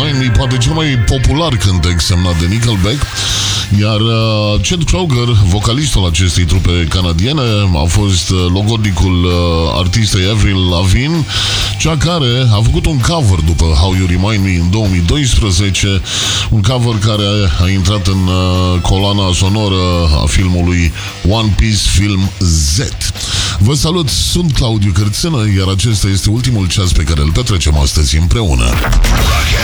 Remind Me, poate cel mai popular cântec semnat de Nickelback. Iar Chad Kroeger, vocalistul acestei trupe canadiene, a fost logodnicul artistei Avril Lavigne, cea care a făcut un cover după How You Remind Me în 2012, un cover care a intrat în coloana sonoră a filmului One Piece Film Z. Vă salut, sunt Claudiu Cărțână, iar acesta este ultimul ceas pe care îl petrecem astăzi împreună.